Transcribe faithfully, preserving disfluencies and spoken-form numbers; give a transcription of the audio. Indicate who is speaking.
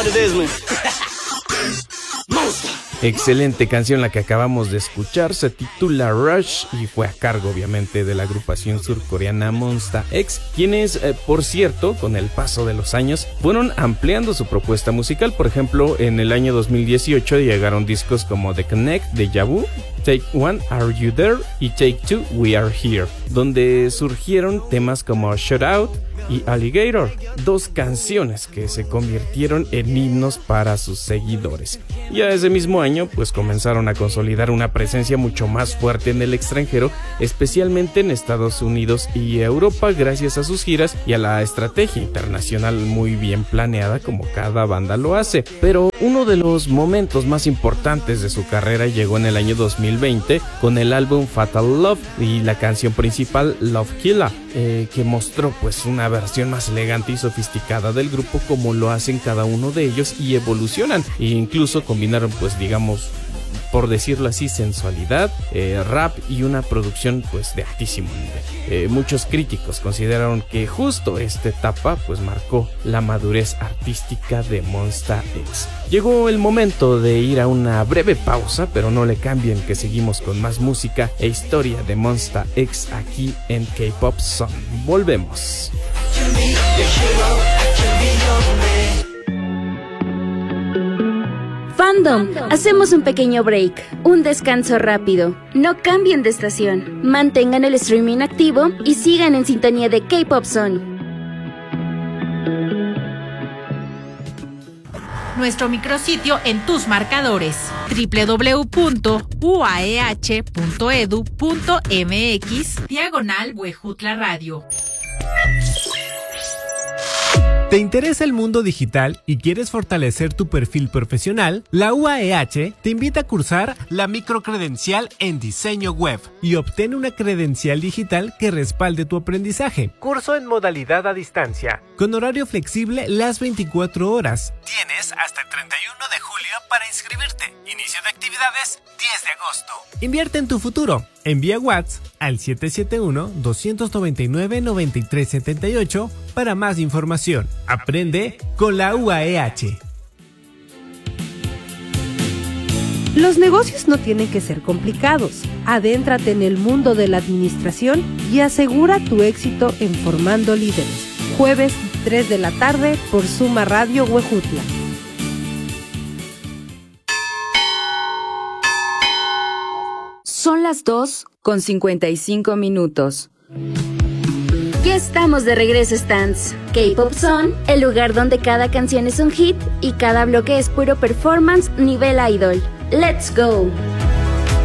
Speaker 1: what it is, man.
Speaker 2: Excelente canción la que acabamos de escuchar, se titula Rush y fue a cargo obviamente de la agrupación surcoreana Monsta X, quienes eh, por cierto con el paso de los años fueron ampliando su propuesta musical. Por ejemplo, en el año dos mil dieciocho llegaron discos como The Connect, Deja Vu, Take One, Are You There y Take Two, We Are Here, donde surgieron temas como Shout Out y Alligator, dos canciones que se convirtieron en himnos para sus seguidores. Ya ese mismo año pues comenzaron a consolidar una presencia mucho más fuerte en el extranjero, especialmente en Estados Unidos y Europa, gracias a sus giras y a la estrategia internacional muy bien planeada como cada banda lo hace. Pero uno de los momentos más importantes de su carrera llegó en el año dos mil veinte con el álbum Fatal Love y la canción principal Love Killa, eh, que mostró pues una versión más elegante y sofisticada del grupo como lo hacen cada uno de ellos y evolucionan e incluso combinaron pues digamos por decirlo así sensualidad, eh, rap y una producción pues de altísimo nivel. Eh, muchos críticos consideraron que justo esta etapa pues marcó la madurez artística de Monsta X. Llegó el momento de ir a una breve pausa, pero no le cambien que seguimos con más música e historia de Monsta X aquí en K-Pop Zone. Volvemos.
Speaker 3: Fandom, hacemos un pequeño break, un descanso rápido. No cambien de estación, mantengan el streaming activo y sigan en sintonía de K-Pop Zone.
Speaker 4: Nuestro micrositio en tus marcadores, doble u doble u doble u punto u a e h punto e d u punto m x diagonal Huejutla Radio.
Speaker 5: ¿Te interesa el mundo digital y quieres fortalecer tu perfil profesional? La U A E H te invita a cursar la microcredencial en diseño web y obtén una credencial digital que respalde tu aprendizaje. Curso en modalidad a distancia, con horario flexible las veinticuatro horas. Tienes hasta el treinta y uno de julio para inscribirte. Inicio de actividades diez de agosto. Invierte en tu futuro. Envía WhatsApp al siete siete uno, dos nueve nueve, nueve tres siete ocho para más información. Aprende con la U A E H.
Speaker 6: Los negocios no tienen que ser complicados. Adéntrate en el mundo de la administración y asegura tu éxito en Formando Líderes. Jueves, tres de la tarde por Suma Radio Huejutla.
Speaker 3: Son las dos con cincuenta y cinco minutos. Ya estamos de regreso, Stans. K-Pop Zone, el lugar donde cada canción es un hit y cada bloque es puro performance nivel idol. ¡Let's go!